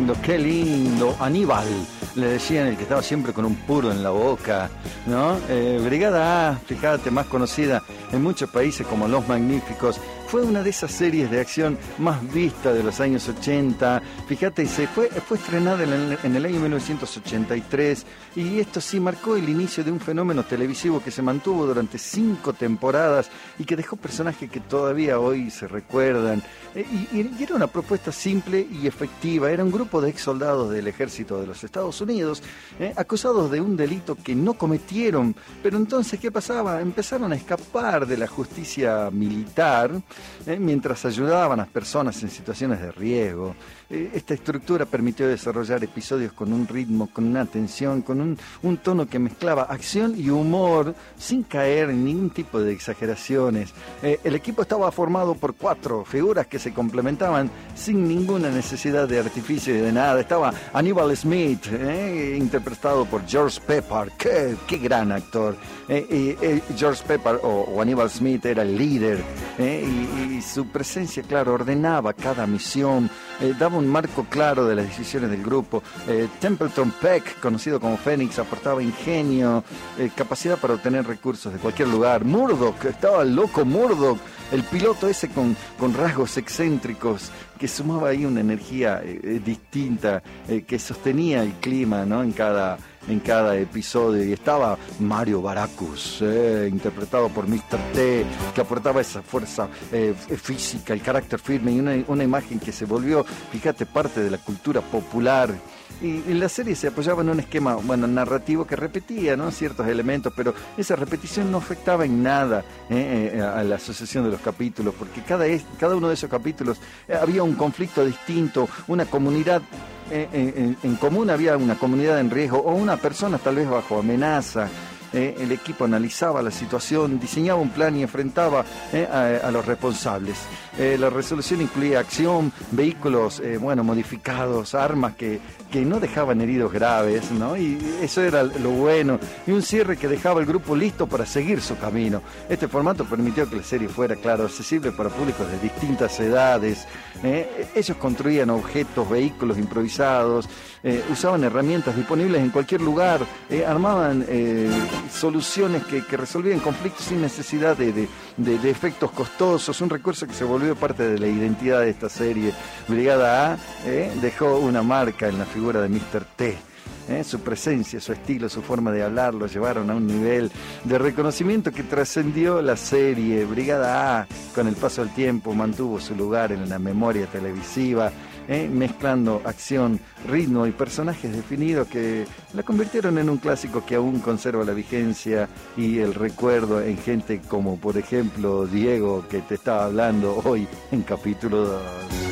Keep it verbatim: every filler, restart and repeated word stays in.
lindo, qué lindo. Aníbal, le decían, el que estaba siempre con un puro en la boca, ¿no? Eh, Brigada A, fíjate, más conocida en muchos países como Los Magníficos. Fue una de esas series de acción más vistas de los años ochenta. Fíjate, se fue, fue estrenada en el, en el año mil novecientos ochenta y tres, y esto sí marcó el inicio de un fenómeno televisivo que se mantuvo durante cinco temporadas y que dejó personajes que todavía hoy se recuerdan. Eh, y, y era una propuesta simple y efectiva. Era un grupo de ex soldados del ejército de los Estados Unidos, eh, acusados de un delito que no cometieron. Pero entonces, ¿qué pasaba? Empezaron a escapar de la justicia militar, Eh, mientras ayudaban a personas en situaciones de riesgo. Eh, esta estructura permitió desarrollar episodios con un ritmo, con una tensión, con un, un tono que mezclaba acción y humor sin caer en ningún tipo de exageraciones. Eh, el equipo estaba formado por cuatro figuras que se complementaban sin ninguna necesidad de artificio y de nada. Estaba Aníbal Smith, eh, interpretado por George Pepper. ¡Qué, qué gran actor! Eh, eh, eh, George Pepper o, o Aníbal Smith era el líder, eh, y, y su presencia, claro, ordenaba cada misión, eh, daba un marco claro de las decisiones del grupo. eh, Templeton Peck, conocido como Fénix, aportaba ingenio, eh, capacidad para obtener recursos de cualquier lugar. Murdoch, estaba el loco Murdoch, el piloto ese con, con rasgos excéntricos, que sumaba ahí una energía eh, distinta, eh, que sostenía el clima, ¿no? en cada en cada episodio. Y estaba Mario Baracus, eh, interpretado por mister T, que aportaba esa fuerza eh, física, el carácter firme y una, una imagen que se volvió, fíjate, parte de la cultura popular. Y, y la serie se apoyaba en un esquema, bueno, narrativo que repetía, ¿no? ciertos elementos, pero esa repetición no afectaba en nada eh, eh, a la asociación de los capítulos, porque cada, es, cada uno de esos capítulos eh, había un conflicto distinto, una comunidad eh, en, en común, había una comunidad en riesgo o una persona tal vez bajo amenaza. Eh, el equipo analizaba la situación, diseñaba un plan y enfrentaba eh, a, a los responsables. Eh, la resolución incluía acción, vehículos eh, bueno, modificados, armas que, que no dejaban heridos graves, ¿no? Y eso era lo bueno. Y un cierre que dejaba el grupo listo para seguir su camino. Este formato permitió que la serie fuera, claro, accesible para públicos de distintas edades. Eh, ellos construían objetos, vehículos improvisados, eh, usaban herramientas disponibles en cualquier lugar, eh, armaban eh, soluciones que, que resolvían conflictos sin necesidad de, de, de, de efectos costosos, un recurso que se volvió parte de la identidad de esta serie. Brigada A eh, dejó una marca en la figura de mister T. Eh, su presencia, su estilo, su forma de hablar lo llevaron a un nivel de reconocimiento que trascendió la serie. Brigada A, con el paso del tiempo, mantuvo su lugar en la memoria televisiva, eh, mezclando acción, ritmo y personajes definidos que la convirtieron en un clásico que aún conserva la vigencia y el recuerdo en gente como, por ejemplo, Diego, que te estaba hablando hoy en capítulo dos.